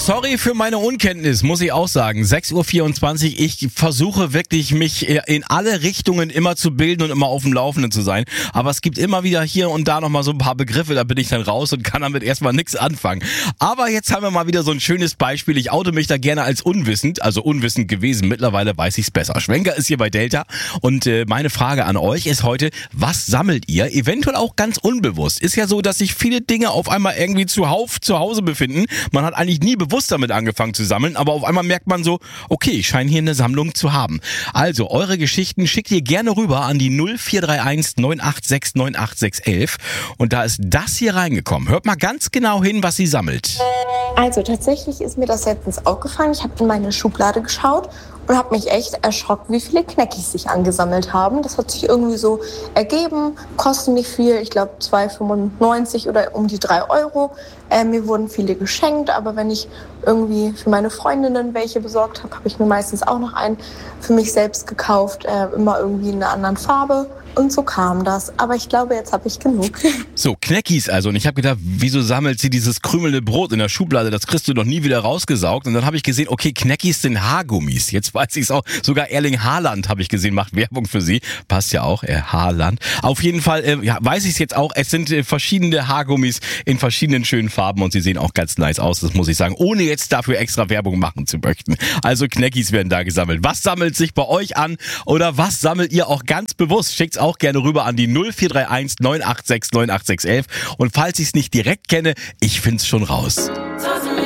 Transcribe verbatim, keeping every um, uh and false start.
sorry für meine Unkenntnis, muss ich auch sagen. sechs Uhr vierundzwanzig, ich versuche wirklich, mich in alle Richtungen immer zu bilden und immer auf dem Laufenden zu sein. Aber es gibt immer wieder hier und da nochmal so ein paar Begriffe, da bin ich dann raus und kann damit erstmal nichts anfangen. Aber jetzt haben wir mal wieder so ein schönes Beispiel. Ich oute mich da gerne als unwissend, also unwissend gewesen. Mittlerweile weiß ich's besser. Schwenker ist hier bei Delta und äh, meine Frage an euch ist heute, was sammelt ihr? Eventuell auch ganz unbewusst. Ist ja so, dass sich viele Dinge auf einmal irgendwie zuhauf zu Hause befinden. Man hat eigentlich nie bewusst damit angefangen zu sammeln, aber auf einmal merkt man so, okay, ich scheine hier eine Sammlung zu haben. Also, eure Geschichten schickt ihr gerne rüber an die null vier drei eins neun acht sechs neun acht sechs eins und da ist das hier reingekommen. Hört mal ganz genau hin, was sie sammelt. Also tatsächlich ist mir das letztens aufgefallen. Ich habe in meine Schublade geschaut und habe mich echt erschrocken, wie viele Kneckis sich angesammelt haben. Das hat sich irgendwie so ergeben, kosten nicht viel, ich glaube zwei fünfundneunzig oder um die drei Euro. Äh, mir wurden viele geschenkt, aber wenn ich irgendwie für meine Freundinnen welche besorgt habe, habe ich mir meistens auch noch einen für mich selbst gekauft, äh, immer irgendwie in einer anderen Farbe. Und so kam das. Aber ich glaube, jetzt habe ich genug. So, Kneckis also. Und ich habe gedacht, wieso sammelt sie dieses krümelnde Brot in der Schublade? Das kriegst du noch nie wieder rausgesaugt. Und dann habe ich gesehen, okay, Kneckis sind Haargummis. Jetzt weiß ich es auch. Sogar Erling Haaland, habe ich gesehen, macht Werbung für sie. Passt ja auch, äh, Haaland. Auf jeden Fall äh, ja, weiß ich es jetzt auch. Es sind äh, verschiedene Haargummis in verschiedenen schönen Farben. Und sie sehen auch ganz nice aus, das muss ich sagen. Ohne jetzt dafür extra Werbung machen zu möchten. Also Kneckis werden da gesammelt. Was sammelt sich bei euch an? Oder was sammelt ihr auch ganz bewusst? Schickt's auch gerne rüber an die null vier drei eins neun acht sechs neun acht sechs eins und falls ich es nicht direkt kenne, ich find's schon raus.